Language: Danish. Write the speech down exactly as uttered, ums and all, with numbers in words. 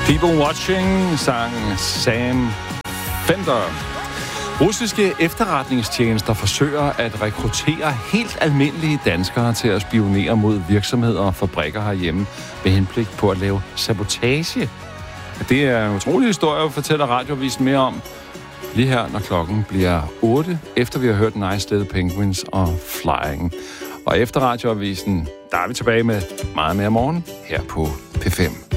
People Watching, sang Sam Fender. Russiske efterretningstjenester forsøger at rekruttere helt almindelige danskere til at spionere mod virksomheder og fabrikker herhjemme med henblik på at lave sabotage. Det er en utrolig historie, fortæller Radioavisen mere om lige her, når klokken bliver otte, efter vi har hørt Nice Little Penguins og Flying. Og efter Radioavisen, der er vi tilbage med meget mere morgen her på P fem.